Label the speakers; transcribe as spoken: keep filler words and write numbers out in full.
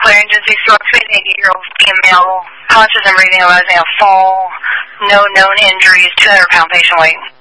Speaker 1: laryngency stroke, eighty-year-old female, conscious and breathing, arising of fall, no known injuries, two hundred pound patient weight.